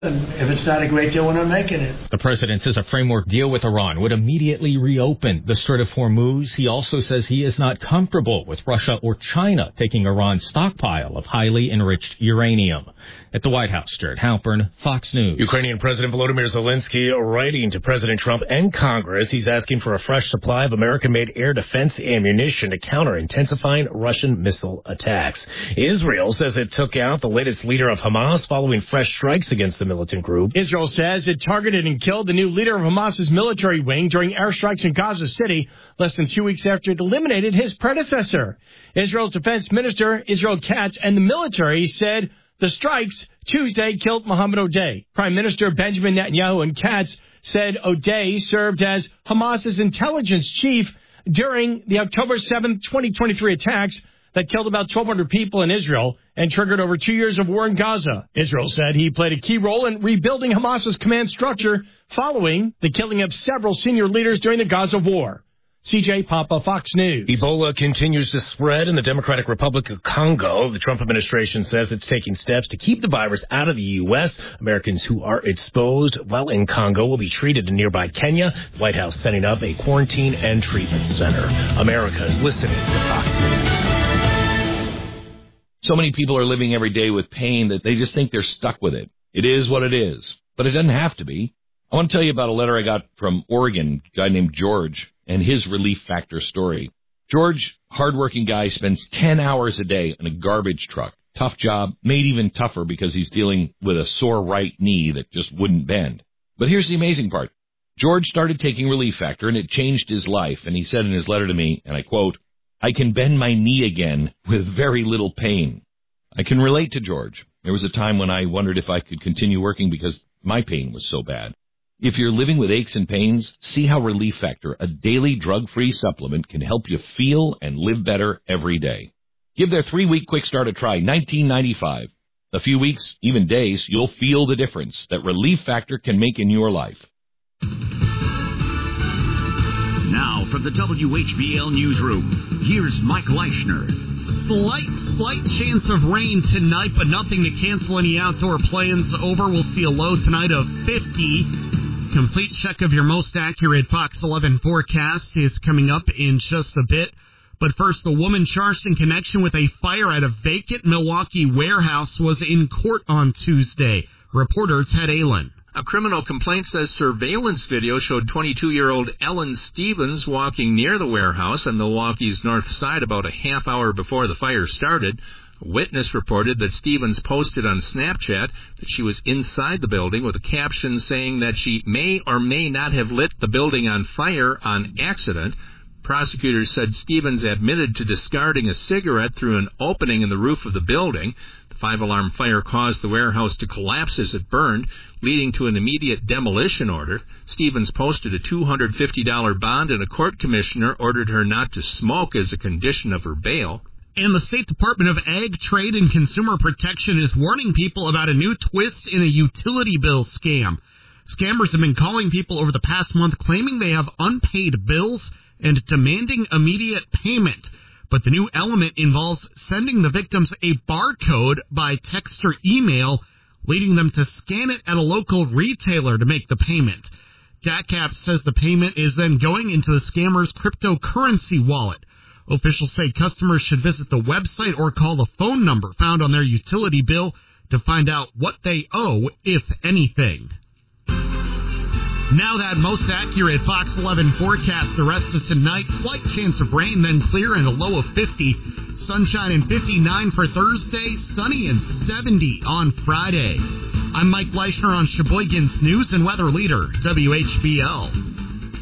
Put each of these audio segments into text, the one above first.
If it's not a great deal, we're not making it. The president says a framework deal with Iran would immediately reopen the Strait of Hormuz. He also says he is not comfortable with Russia or China taking Iran's stockpile of highly enriched uranium. At the White House, Jared Halpern, Fox News. Ukrainian President Volodymyr Zelensky writing to President Trump and Congress. He's asking for a fresh supply of American-made air defense ammunition to counter intensifying Russian missile attacks. Israel says it took out the latest leader of Hamas following fresh strikes against the militant group. Israel says it targeted and killed the new leader of Hamas's military wing during airstrikes in Gaza City less than 2 weeks after it eliminated his predecessor. Israel's defense minister, Israel Katz, and the military said the strikes Tuesday killed Mohammed O'Day. Prime Minister Benjamin Netanyahu and Katz said O'Day served as Hamas's intelligence chief during the October 7, 2023 attacks that killed about 1,200 people in Israel and triggered over 2 years of war in Gaza. Israel said he played a key role in rebuilding Hamas's command structure following the killing of several senior leaders during the Gaza war. CJ Papa, Fox News. Ebola continues to spread in the Democratic Republic of Congo. The Trump administration says it's taking steps to keep the virus out of the U.S. Americans who are exposed while in Congo will be treated in nearby Kenya. The White House setting up a quarantine and treatment center. America is listening to Fox News. So many people are living every day with pain that they just think they're stuck with it. It is what it is, but it doesn't have to be. I want to tell you about a letter I got from Oregon, a guy named George, and his Relief Factor story. George, hardworking guy, spends 10 hours a day in a garbage truck. Tough job, made even tougher because he's dealing with a sore right knee that just wouldn't bend. But here's the amazing part. George started taking Relief Factor, and it changed his life. And he said in his letter to me, and I quote, "I can bend my knee again with very little pain." I can relate to George. There was a time when I wondered if I could continue working because my pain was so bad. If you're living with aches and pains, see how Relief Factor, a daily drug-free supplement, can help you feel and live better every day. Give their 3-week quick start a try, $19.95. A few weeks, even days, you'll feel the difference that Relief Factor can make in your life. Now from the WHBL Newsroom, here's Mike Leischner. Slight chance of rain tonight, but nothing to cancel any outdoor plans over. We'll see a low tonight of 50. Complete check of your most accurate Fox 11 forecast is coming up in just a bit. But first, the woman charged in connection with a fire at a vacant Milwaukee warehouse was in court on Tuesday. Reporter Ted Allen. A criminal complaint says surveillance video showed 22-year-old Ellen Stevens walking near the warehouse on Milwaukee's north side about a half hour before the fire started. A witness reported that Stevens posted on Snapchat that she was inside the building with a caption saying that she may or may not have lit the building on fire on accident. Prosecutors said Stevens admitted to discarding a cigarette through an opening in the roof of the building. The 5-alarm fire caused the warehouse to collapse as it burned, leading to an immediate demolition order. Stevens posted a $250 bond, and a court commissioner ordered her not to smoke as a condition of her bail. And the State Department of Ag, Trade, and Consumer Protection is warning people about a new twist in a utility bill scam. Scammers have been calling people over the past month claiming they have unpaid bills and demanding immediate payment. But the new element involves sending the victims a barcode by text or email, leading them to scan it at a local retailer to make the payment. DACAP says the payment is then going into the scammer's cryptocurrency wallet. Officials say customers should visit the website or call the phone number found on their utility bill to find out what they owe, if anything. Now that most accurate Fox 11 forecast, the rest of tonight, slight chance of rain, then clear and a low of 50. Sunshine and 59 for Thursday, sunny and 70 on Friday. I'm Mike Leischner on Sheboygan's News and Weather Leader, WHBL.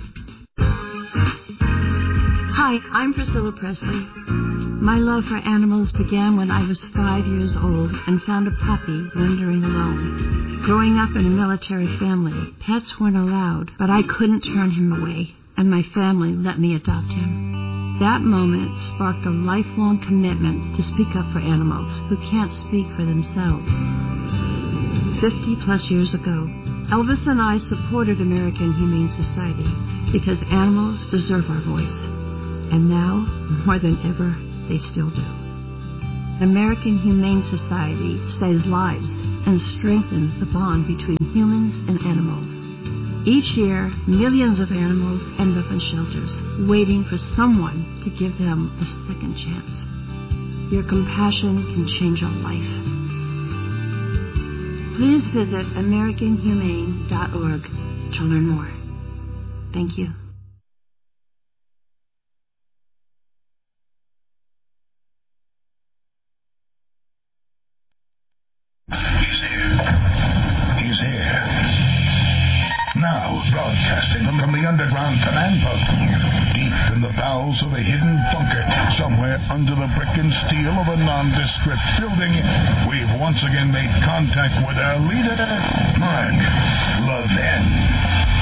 Hi, I'm Priscilla Presley. My love for animals began when I was 5 years old and found a puppy wandering alone. Growing up in a military family, pets weren't allowed, but I couldn't turn him away, and my family let me adopt him. That moment sparked a lifelong commitment to speak up for animals who can't speak for themselves. 50-plus years ago, Elvis and I supported American Humane Society because animals deserve our voice. And now, more than ever, they still do. American Humane Society saves lives and strengthens the bond between humans and animals. Each year, millions of animals end up in shelters, waiting for someone to give them a second chance. Your compassion can change a life. Please visit AmericanHumane.org to learn more. Thank you. He's here. Now, broadcasting from the underground command post, deep in the bowels of a hidden bunker, somewhere under the brick and steel of a nondescript building, we've once again made contact with our leader, Mark Levin.